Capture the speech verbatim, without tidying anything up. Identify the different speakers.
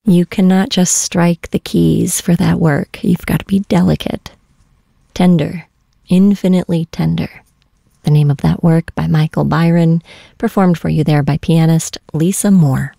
Speaker 1: You cannot just strike the keys for that work. You've got to be delicate, tender, infinitely tender. The name of that work by Michael Byron, performed for you there by pianist Lisa Moore.